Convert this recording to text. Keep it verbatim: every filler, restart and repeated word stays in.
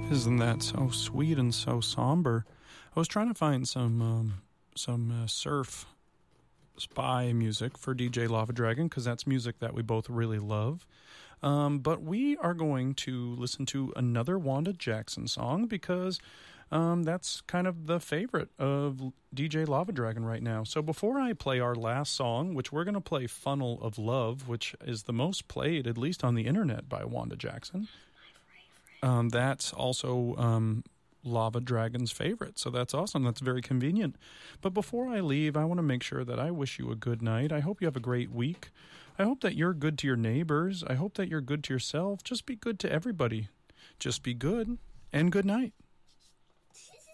Isn't that so sweet and so somber? I was trying to find some um, some uh, surf spy music for D J Lava Dragon because that's music that we both really love. Um, but we are going to listen to another Wanda Jackson song because um, that's kind of the favorite of D J Lava Dragon right now. So before I play our last song, which we're going to play Funnel of Love, which is the most played, at least on the internet, by Wanda Jackson. Um, that's also um, Lava Dragon's favorite, so that's awesome. That's very convenient. But before I leave, I want to make sure that I wish you a good night. I hope you have a great week. I hope that you're good to your neighbors. I hope that you're good to yourself. Just be good to everybody. Just be good, and good night.